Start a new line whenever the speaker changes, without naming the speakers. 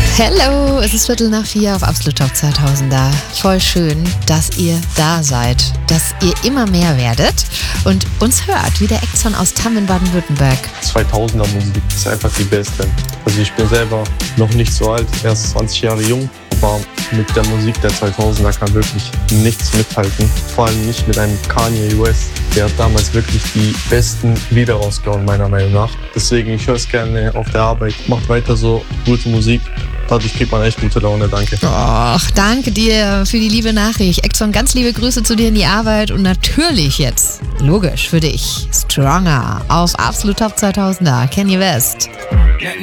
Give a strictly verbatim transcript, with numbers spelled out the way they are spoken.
Hello, es ist Viertel nach vier auf Absolut Top zweitausender. Voll schön, dass ihr da seid, dass ihr immer mehr werdet und uns hört, wie der Exxon aus Tamm in Baden-Württemberg.
zweitausender Musik ist einfach die beste. Also ich bin selber noch nicht so alt, erst zwanzig Jahre jung, aber mit der Musik der zweitausender kann wirklich nichts mithalten. Vor allem nicht mit einem Kanye West, der hat damals wirklich die besten Lieder rausgehauen, meiner Meinung nach. Deswegen, ich höre es gerne auf der Arbeit. Macht weiter so, gute Musik. Dadurch kriegt man echt gute Laune, danke.
Och, danke dir für die liebe Nachricht. Exxon, ganz liebe Grüße zu dir in die Arbeit und natürlich jetzt, logisch für dich, Stronger auf Absolut Top zweitausender, Kanye West.